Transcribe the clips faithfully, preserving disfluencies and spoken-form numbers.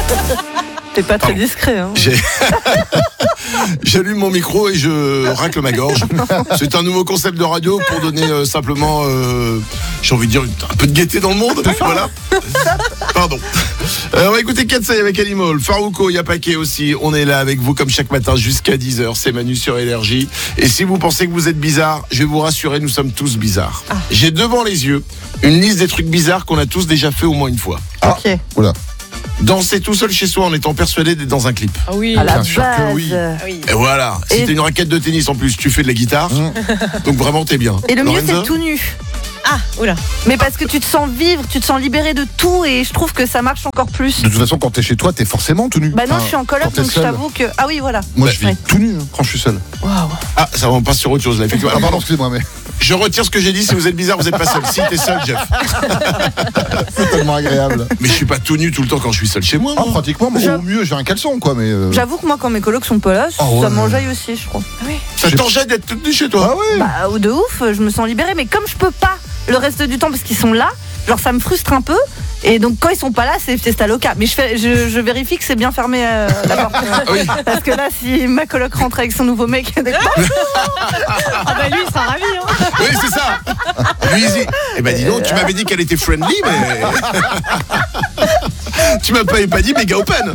T'es pas très Pardon. discret, hein. J'ai... J'allume mon micro et je racle ma gorge. C'est un nouveau concept de radio pour donner euh, simplement, euh, j'ai envie de dire, un peu de gaieté dans le monde. Voilà. Pardon. Euh, on va écouter Katsai avec Animal. Farouko, Yapake aussi. On est là avec vous comme chaque matin jusqu'à dix heures. C'est Manu sur Énergie. Et si vous pensez que vous êtes bizarre, je vais vous rassurer, nous sommes tous bizarres. Ah. J'ai devant les yeux une liste des trucs bizarres qu'on a tous déjà fait au moins une fois. Ah, Ok. oula. Danser tout seul chez soi en étant persuadé d'être dans un clip. Ah oui. À la Bien sûr que base. oui. Ah oui. Et voilà, si Et- t'as une raquette de tennis en plus, tu fais de la guitare, Mmh. donc vraiment t'es bien. Et le mieux, Lorenza c'est tout nu. Ah, oula. Mais parce que tu te sens vivre, tu te sens libéré de tout et je trouve que ça marche encore plus. De toute façon, quand t'es chez toi, t'es forcément tout nu. Bah non, Enfin, je suis en quand coloc, t'es donc je seul. t'avoue que... Ah oui, voilà. Moi, Bah, je vis ouais. tout nu hein, quand je suis seul. Ah, ça va, on passe sur autre chose là, effectivement. Ah, Alors, pardon, pardon, excusez-moi, mais je retire ce que j'ai dit, si vous êtes bizarre, vous êtes pas seul. Si, t'es seul, Jeff. c'est tellement agréable. Mais je suis pas tout nu tout le temps quand je suis seul chez moi. Ah, moi. pratiquement, mais Je- au mieux, j'ai un caleçon, quoi, mais. euh, J'avoue que moi, quand mes colocs sont pas là, Oh, ouais. ça m'enjaille aussi, je crois. Ça j'ai- t'enjette d'être tout nu chez Ah toi. ouais. Bah, ou de ouf, je me sens libérée. Mais comme je peux pas le reste du temps parce qu'ils sont là, genre ça me frustre un peu. Et donc quand ils sont pas là, c'est fiesta loca. Mais je, fais, je, je vérifie que c'est bien fermé euh, la porte. Ah oui. Parce que là, si ma coloc rentre avec son nouveau mec, elle est Ah bah lui, il sera ravi. Hein. Oui, c'est ça. Lui, il dit, eh ben dis donc, tu m'avais dit qu'elle était friendly, mais. Tu m'as pas, pas dit méga open.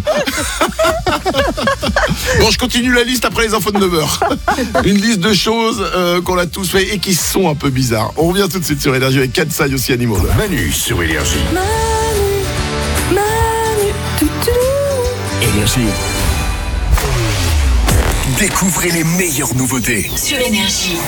Bon, je continue la liste après les infos de neuf heures. Une liste de choses euh, qu'on a tous fait et qui sont un peu bizarres. On revient tout de suite sur Énergie avec Katsai aussi Animal. Manu sur Énergie. Manu, Manu, tout, tout. Énergie. Découvrez les meilleures nouveautés. Sur Énergie.